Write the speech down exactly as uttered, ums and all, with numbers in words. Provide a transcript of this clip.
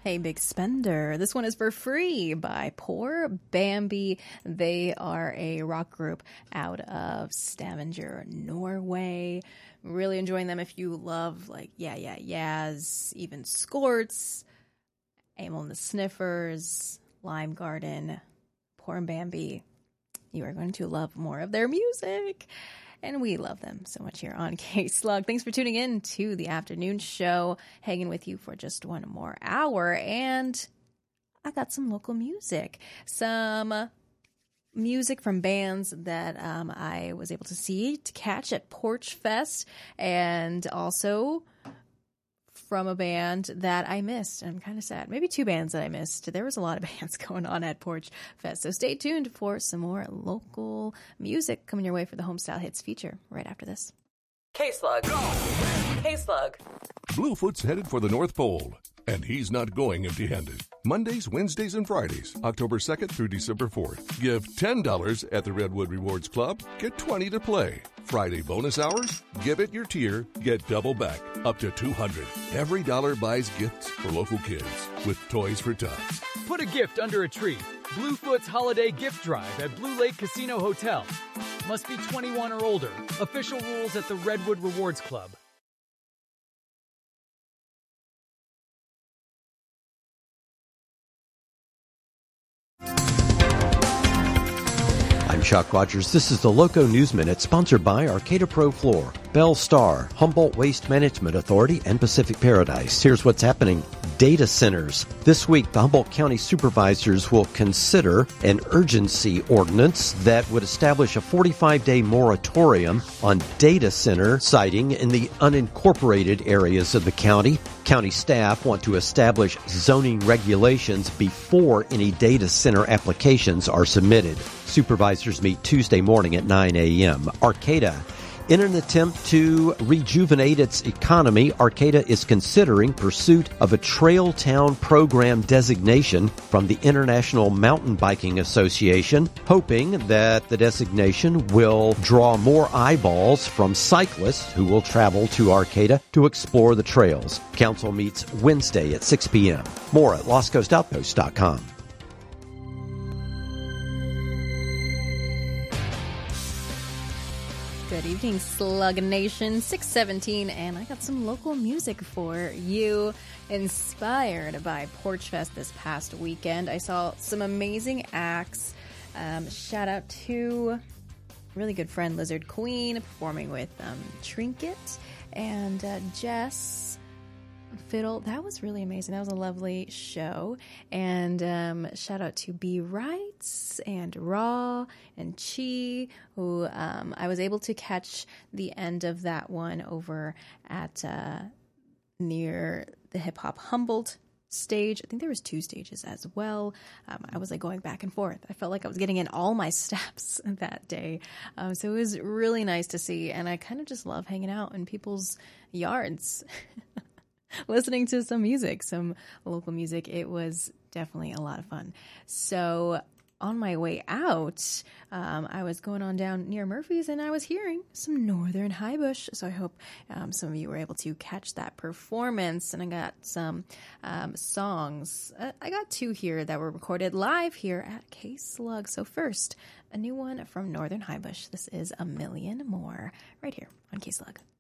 Hey, Big Spender. This one is for free by Poor Bambi. They are a rock group out of Stavanger, Norway. Really enjoying them if you love, like, Yeah, Yeah, Yeahs, even Skorts, Amyl and the Sniffers, Lime Garden, Poor Bambi. You are going to love more of their music. And we love them so much here on K-Slug. Thanks for tuning in to the afternoon show, hanging with you for just one more hour. And I got some local music, some music from bands that um, I was able to see, to catch at Porch Fest, and also from a band that I missed. I'm kind of sad. Maybe two bands that I missed. There was a lot of bands going on at Porch Fest. So stay tuned for some more local music coming your way for the Homestyle Hits feature right after this. K-Slug. K-Slug. Bluefoot's headed for the North Pole, and he's not going empty-handed. Mondays, Wednesdays, and Fridays, October second through December fourth. Give ten dollars at the Redwood Rewards Club, get twenty dollars to play. Friday bonus hours, give it your tier, get double back, up to two hundred dollars. Every dollar buys gifts for local kids with Toys for Tots. Put a gift under a tree. Bluefoot's Holiday Gift Drive at Blue Lake Casino Hotel. Must be twenty-one or older. Official rules at the Redwood Rewards Club. I'm Chuck Rogers. This is the Loco News Minute, sponsored by Arcata Pro Floor, Bell Star, Humboldt Waste Management Authority, and Pacific Paradise. Here's what's happening. Data centers. This week, the Humboldt County supervisors will consider an urgency ordinance that would establish a forty-five day moratorium on data center siting in the unincorporated areas of the county. County staff want to establish zoning regulations before any data center applications are submitted. Supervisors meet Tuesday morning at nine a.m. Arcata. In an attempt to rejuvenate its economy, Arcata is considering pursuit of a Trail Town Program designation from the International Mountain Biking Association, hoping that the designation will draw more eyeballs from cyclists who will travel to Arcata to explore the trails. Council meets Wednesday at six p.m. More at lost coast outpost dot com. Good evening, Slug Nation. six seventeen, and I got some local music for you, inspired by Porch Fest this past weekend. I saw some amazing acts. Um, shout out to really good friend Lizard Queen performing with um, Trinket and uh, Jess Fiddle. That was really amazing. That was a lovely show. And um, shout out to B Rights and Raw and Chi, who um, I was able to catch the end of that one over at uh, near the Hip Hop Humboldt stage. I think there was two stages as well. Um, I was like going back and forth. I felt like I was getting in all my steps that day. Um, so it was really nice to see. And I kind of just love hanging out in people's yards. Listening to some music, some local music. It was definitely a lot of fun. So on my way out, um, I was going on down near Murphy's and I was hearing some Northern High Bush. So I hope um, some of you were able to catch that performance. And I got some um, songs. Uh, I got two here that were recorded live here at K-Slug. So first, a new one from Northern High Bush. This is A Million More right here on K-Slug.